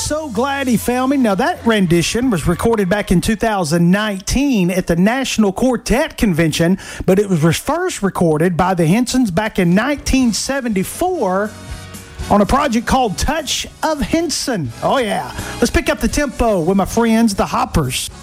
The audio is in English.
So Glad He Found Me. Now, that rendition was recorded back in 2019 at the National Quartet Convention, but it was first recorded by the Hensons back in 1974 on a project called Touch of Henson. Oh, yeah. Let's pick up the tempo with my friends, the Hoppers.